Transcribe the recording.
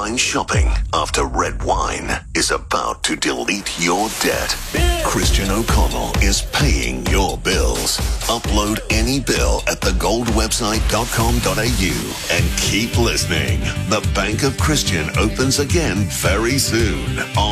online shopping after red wine is about to delete your debt. Christian O'Connell is paying your bills. Upload any bill at thegoldwebsite.com.au and keep listening. The Bank of Christian opens again very soon.